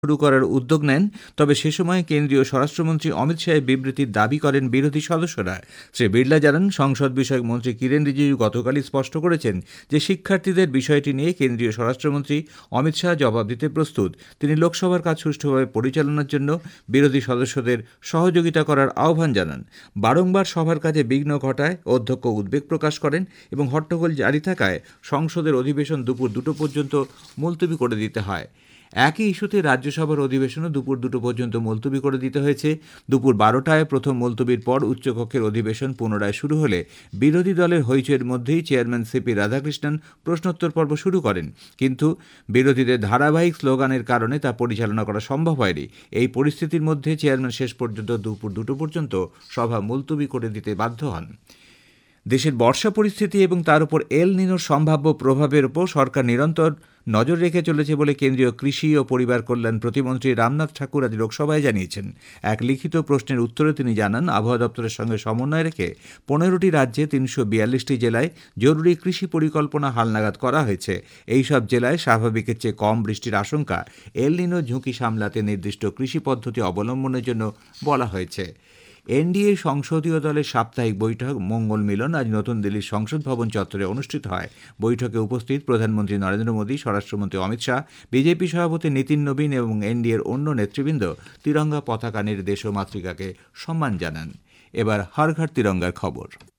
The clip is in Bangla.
শুরু করার উদ্যোগ নেন, তবে সে সময় কেন্দ্রীয় স্বরাষ্ট্রমন্ত্রী অমিত শাহের বিবৃতির দাবি করেন বিরোধী সদস্যরা। শ্রী বিড়লা জানান, সংসদ বিষয়ক মন্ত্রী কিরেন রিজিজু গতকালই স্পষ্ট করেছেন যে শিক্ষার্থীদের বিষয়টি নিয়ে কেন্দ্রীয় স্বরাষ্ট্রমন্ত্রী অমিত শাহ জবাব দিতে প্রস্তুত। তিনি লোকসভার কাজ সুষ্ঠুভাবে পরিচালনার জন্য বিরোধী সদস্যদের সহযোগিতা করার আহ্বান জানান। বারংবার সভার কাজে বিঘ্ন ঘটায় অধ্যক্ষ উদ্বেগ প্রকাশ করেন এবং হট্টগোল জারি থাকায় সংসদের অধিবেশন দুপুর 2টো পর্যন্ত মুলতবি করে দিতে হয়। একই ইস্যুতে রাজ্যসভার অধিবেশনও দুপুর 2টো পর্যন্ত মুলতবি করে দিতে হয়েছে। দুপুর 12টায় প্রথম মুলতবির পর উচ্চকক্ষের অধিবেশন পুনরায় শুরু হলে বিরোধী দলের হইচইয়ের মধ্যেই চেয়ারম্যান সিপি রাধাকৃষ্ণন প্রশ্নোত্তর পর্ব শুরু করেন, কিন্তু বিরোধীদের ধারাবাহিক স্লোগানের কারণে তা পরিচালনা করা সম্ভব হয়নি। এই পরিস্থিতির মধ্যে চেয়ারম্যান শেষ পর্যন্ত দুপুর 2টো পর্যন্ত সভা মুলতবি করে দিতে বাধ্য হন। দেশের বর্ষা পরিস্থিতি এবং তার উপর এল নিনোর সম্ভাব্য প্রভাবের উপর সরকার নিরন্তর নজর রেখে চলেছে বলে কেন্দ্রীয় কৃষি ও পরিবার কল্যাণ প্রতিমন্ত্রী রামনাথ ঠাকুর আজ লোকসভায় জানিয়েছেন। এক লিখিত প্রশ্নের উত্তরে তিনি জানান, আবহাওয়া দপ্তরের সঙ্গে সমন্বয় রেখে 15টি রাজ্যে 342টি জেলায় জরুরি কৃষি পরিকল্পনা হালনাগাদ করা হয়েছে। এই সব জেলায় স্বাভাবিকের চেয়ে কম বৃষ্টির আশঙ্কা এল নিনো ঝুঁকি সামলাতে নির্দিষ্ট কৃষি পদ্ধতি অবলম্বনের জন্য বলা হয়েছে। এনডিএ সংসদীয় দলের সাপ্তাহিক বৈঠক মঙ্গল মিলন আজ নতুন দিল্লির সংসদ ভবন চত্বরে অনুষ্ঠিত হয়। বৈঠকে উপস্থিত প্রধানমন্ত্রী নরেন্দ্র মোদী, স্বরাষ্ট্রমন্ত্রী অমিত শাহ, বিজেপি সভাপতি নীতিন নবীন এবং এনডিএর অন্য নেতৃবৃন্দ তিরঙ্গা পতাকা নিয়ে দেশ ও মাতৃকাকে সম্মান জানান। এবার হর ঘর তিরঙ্গার খবর।